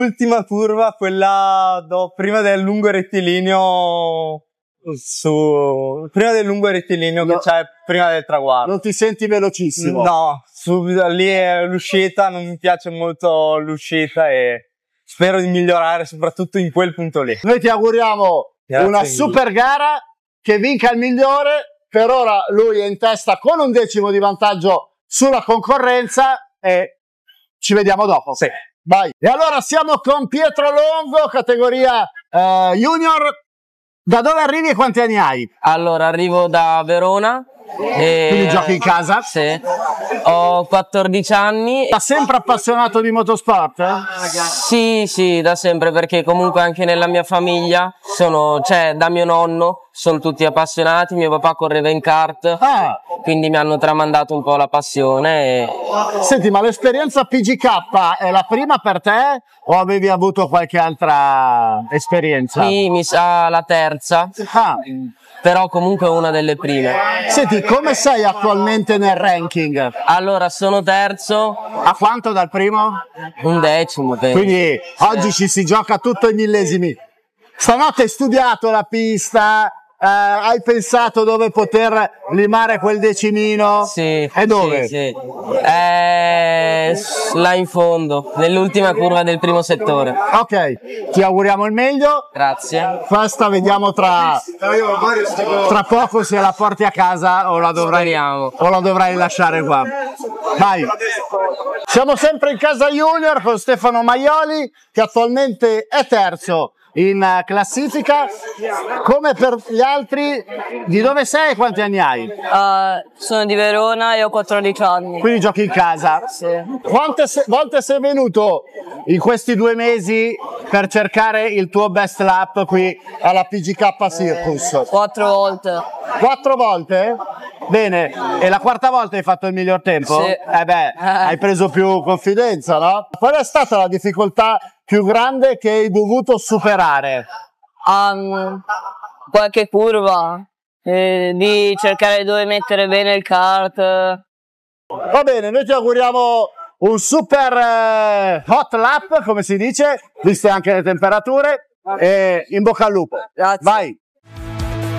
L'ultima curva, quella prima del lungo rettilineo, prima del lungo rettilineo che c'è prima del traguardo. Non ti senti velocissimo? No, lì è l'uscita, non mi piace molto l'uscita e spero di migliorare soprattutto in quel punto lì. Noi ti auguriamo una super gara, che vinca il migliore. Per ora lui è in testa con 1 decimo di vantaggio sulla concorrenza e ci vediamo dopo. Sì. Vai. E allora siamo con Pietro Longo, categoria junior. Da dove arrivi e quanti anni hai? Allora, arrivo da Verona. Quindi giochi in casa? Sì. Ho 14 anni. Da sempre appassionato di motorsport? Sì, da sempre, perché comunque anche nella mia famiglia da mio nonno sono tutti appassionati, mio papà correva in kart, quindi mi hanno tramandato un po' la passione. Senti, ma l'esperienza PGK è la prima per te o avevi avuto qualche altra esperienza? Sì, mi sa la terza. Però comunque una delle prime. Senti, come sei attualmente nel ranking? Allora, sono terzo. A quanto dal primo? 11º. Quindi oggi ci si gioca tutto ai millesimi. Stanotte hai studiato la pista, hai pensato dove poter limare quel decimino? Sì. E dove? Sì. Là in fondo, nell'ultima curva del primo settore. Ok, ti auguriamo il meglio. Grazie. Questa vediamo tra poco se la porti a casa o la dovrai lasciare qua. Vai. Siamo sempre in casa junior con Stefano Maioli, che attualmente è terzo in classifica. Come per gli altri, di dove sei e quanti anni hai? Sono di Verona e ho 14 anni. Quindi giochi in casa? Sì. Quante volte sei venuto in questi 2 mesi per cercare il tuo best lap qui alla PGK Circus? 4 volte. 4 volte? Bene, e la quarta volta hai fatto il miglior tempo? Sì. Hai preso più confidenza, no? Qual è stata la difficoltà più grande che hai dovuto superare? Qualche curva, di cercare dove mettere bene il kart. Va bene, noi ti auguriamo un super hot lap, come si dice, viste anche le temperature, e in bocca al lupo. Grazie. Vai!